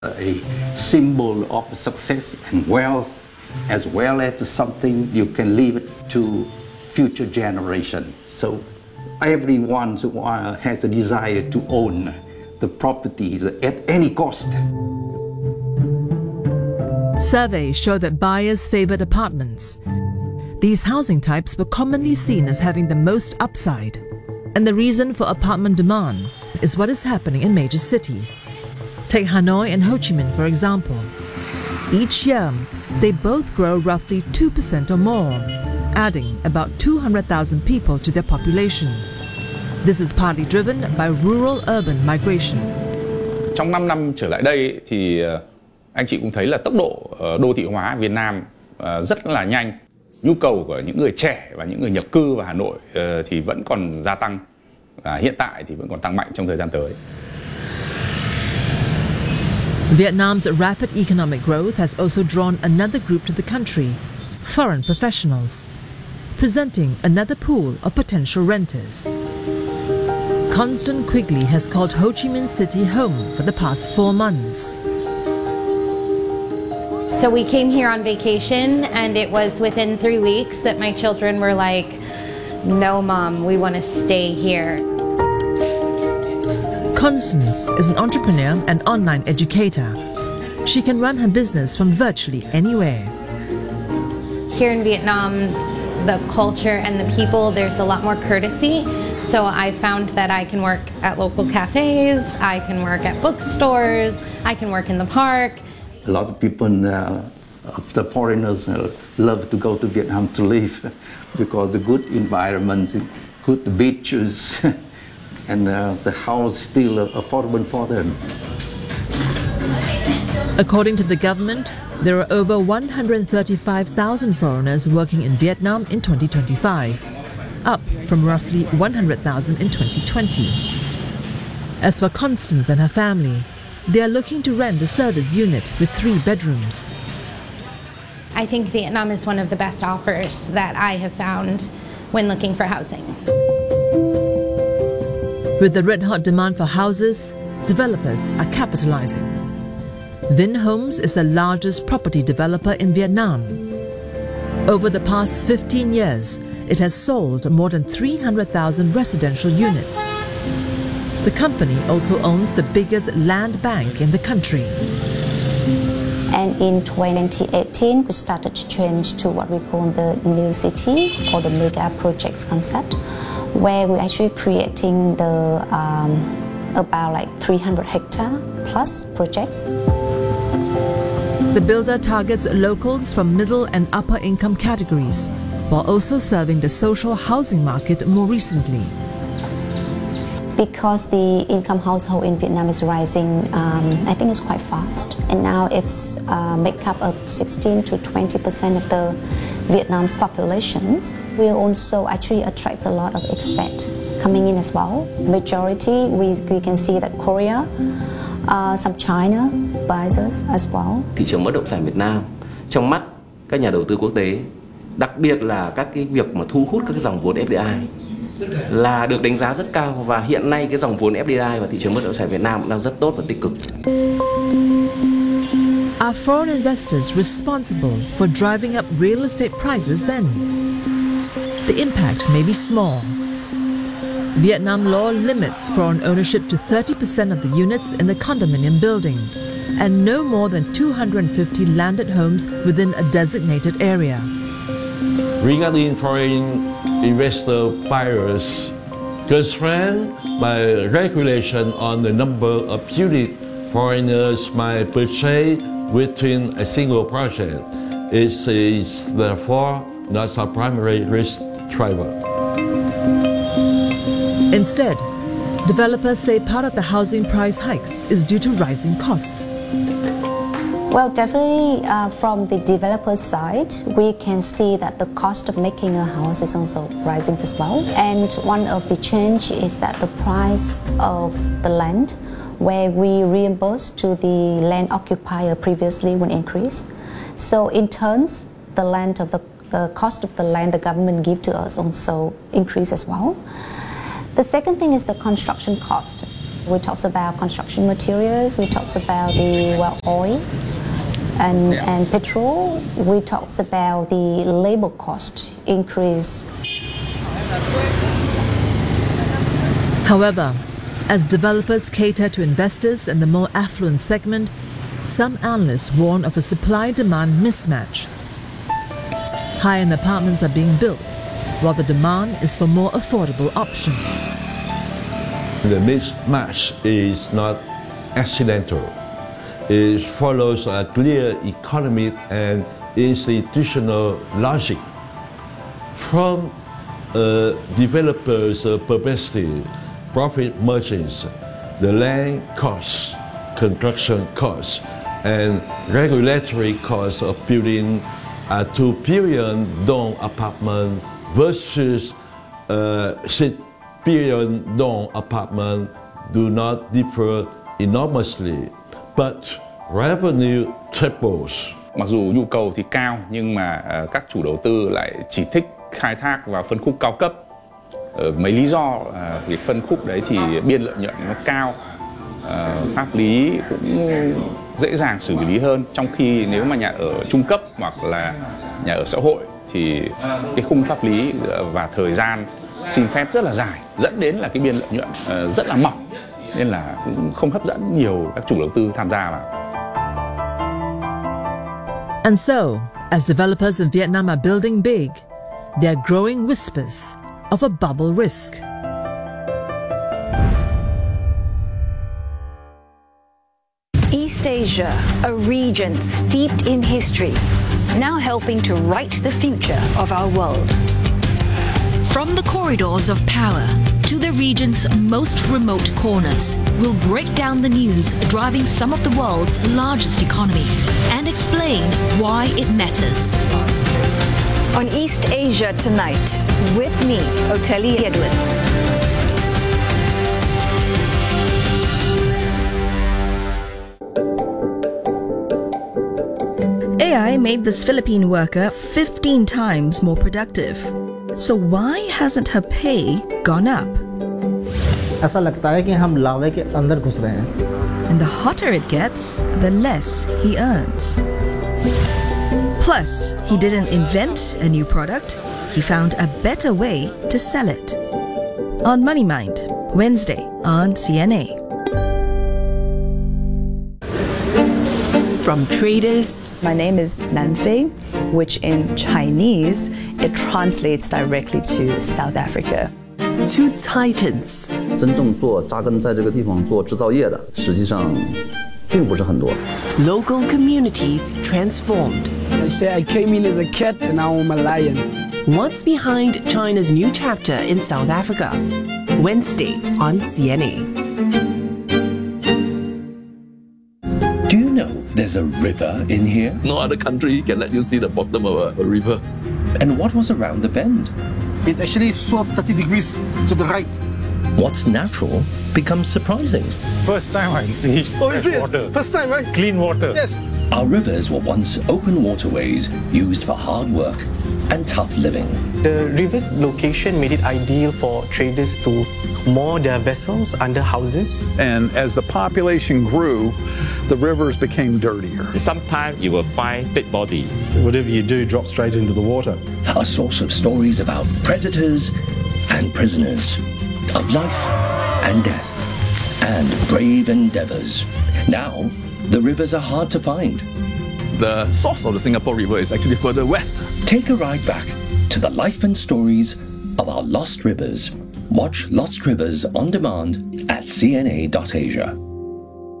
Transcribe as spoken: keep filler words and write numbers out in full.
a symbol of success and wealth, as well as something you can leave it to future generations. So everyone has a desire to own the properties at any cost. Surveys show that buyers favored apartments. These housing types were commonly seen as having the most upside. And the reason for apartment demand is what is happening in major cities. Take Hanoi and Ho Chi Minh, for example. Each year, they both grow roughly two percent or more, adding about two hundred thousand people to their population. This is partly driven by rural-urban migration. Trong năm năm trở lại đây thì anh chị cũng thấy là tốc độ đô thị hóa Việt Nam rất là nhanh. Nhu cầu của những người trẻ và những người nhập cư vào Hà Nội thì vẫn còn gia tăng. Và hiện tại thì vẫn còn tăng mạnh trong thời gian tới. Vietnam's rapid economic growth has also drawn another group to the country, foreign professionals, presenting another pool of potential renters. Constant Quigley has called Ho Chi Minh City home for the past four months. So we came here on vacation, and it was within three weeks that my children were like, "No, Mom, we want to stay here." Constance is an entrepreneur and online educator. She can run her business from virtually anywhere. Here in Vietnam, the culture and the people, there's a lot more courtesy. So I found that I can work at local cafes, I can work at bookstores, I can work in the park. A lot of people, uh, of the foreigners, uh, love to go to Vietnam to live because the good environment, good beaches, and uh, the house is still affordable for them. According to the government, there are over one hundred thirty-five thousand foreigners working in Vietnam in twenty twenty-five, up from roughly one hundred thousand in twenty twenty. As for Constance and her family, they are looking to rent a service unit with three bedrooms. I think Vietnam is one of the best offers that I have found when looking for housing. With the red-hot demand for houses, developers are capitalizing. Vinhomes is the largest property developer in Vietnam. Over the past fifteen years, it has sold more than three hundred thousand residential units. The company also owns the biggest land bank in the country. And in twenty eighteen, we started to change to what we call the new city or the mega projects concept, where we're actually creating the um, about like three hundred hectare plus projects. The builder targets locals from middle and upper income categories, while also serving the social housing market more recently. Because the income household in Vietnam is rising, um, I think it's quite fast. And now it's uh, make up of sixteen to twenty percent of the Vietnam's populations. We also actually attract a lot of expats coming in as well. Majority, we, we can see that Korea, uh, some China buys us as well. Thị trường bất động sản Việt Nam trong mắt các nhà đầu tư quốc tế, đặc biệt là các cái việc mà thu hút các cái dòng vốn ép đê i là được đánh giá rất cao, và hiện nay cái dòng vốn ép đê i vào thị trường bất động sản Việt Nam cũng đang rất tốt và tích cực. Are foreign investors responsible for driving up real estate prices then? The impact may be small. Vietnam law limits foreign ownership to thirty percent of the units in the condominium building and no more than two hundred fifty landed homes within a designated area. Regarding foreign investor buyers, constrained by regulation on the number of units foreigners might purchase within a single project, it is therefore not a primary risk driver. Instead, developers say part of the housing price hikes is due to rising costs. Well, definitely uh, from the developer side, we can see that the cost of making a house is also rising as well. And one of the change is that the price of the land, where we reimburse to the land occupier previously will increase. So in turns, the land of the, the cost of the land the government give to us also increase as well. The second thing is the construction cost. We talked about construction materials, we talked about the well oil and, Yeah. and petrol. We talked about the labor cost increase. However, as developers cater to investors in the more affluent segment, some analysts warn of a supply-demand mismatch. High-end apartments are being built, while the demand is for more affordable options. The mismatch is not accidental. It follows a clear economic and institutional logic. From a developer's perspective, profit margins, the land costs, construction costs, and regulatory costs of building a two-billion dome apartment versus a six-billion dome apartment do not differ enormously, but revenue triples. Mặc dù nhu cầu thì cao nhưng mà uh, các chủ đầu tư lại chỉ thích khai thác vào phân khúc cao cấp. Uh, mấy lý do uh, cái phân khúc đấy thì biên lợi nhuận nó cao, uh, pháp lý cũng dễ dàng xử lý hơn. Trong khi nếu mà nhà ở trung cấp hoặc là nhà ở xã hội thì cái khung pháp lý và thời gian xin phép rất là dài, dẫn đến là cái biên lợi nhuận uh, rất là mỏng, nên là cũng không hấp dẫn nhiều các chủ đầu tư tham gia vào. And so, as developers in Vietnam are building big, there are growing whispers of a bubble risk. East Asia, a region steeped in history, now helping to write the future of our world. From the corridors of power to the region's most remote corners, we'll break down the news driving some of the world's largest economies and explain why it matters. On East Asia Tonight, with me, Ottilie Edwards. A I made this Philippine worker fifteen times more productive. So why hasn't her pay gone up? ऐसा लगता है कि हम लावे के अंदर घुस रहे हैं. And the hotter it gets, the less he earns. Plus, he didn't invent a new product, he found a better way to sell it. On Money Mind, Wednesday on C N A. From traders. My name is Nanfei, which in Chinese, it translates directly to South Africa. To titans. 真正做扎根在这个地方做制造业的，实际上并不是很多。 Local communities transformed. They say I came in as a cat and now I'm a lion. What's behind China's new chapter in South Africa? Wednesday on C N A. Do you know there's a river in here? No other country can let you see the bottom of a, a river. And what was around the bend? It actually swerved thirty degrees to the right. What's natural becomes surprising. First time I see oh, is it? water. First time, right? Clean water. Yes. Our rivers were once open waterways used for hard work and tough living. The river's location made it ideal for traders to moor their vessels under houses. And as the population grew, the rivers became dirtier. Sometimes you will find dead body. Whatever you do drops straight into the water. A source of stories about predators and prisoners, of life and death, and brave endeavors. Now, the rivers are hard to find. The source of the Singapore River is actually further west. Take a ride back to the life and stories of our lost rivers. Watch Lost Rivers on demand at C N A dot Asia.